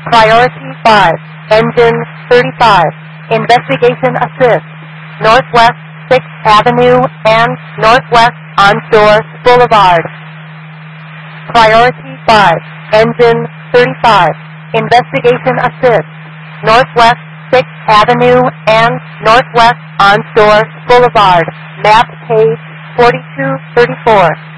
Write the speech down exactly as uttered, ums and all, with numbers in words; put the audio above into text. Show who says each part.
Speaker 1: Priority five, engine thirty-five, investigation assist, Northwest sixth Avenue and Northwest Onshore Boulevard. Priority five, engine thirty-five, investigation assist, Northwest sixth Avenue and Northwest Onshore Boulevard, map page forty-two thirty-four.